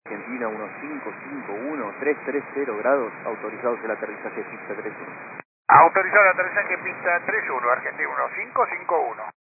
Argentina 1551, 330 grados, autorizados el aterrizaje pista 31. Autorizado el aterrizaje pista 31, Argentina 1551.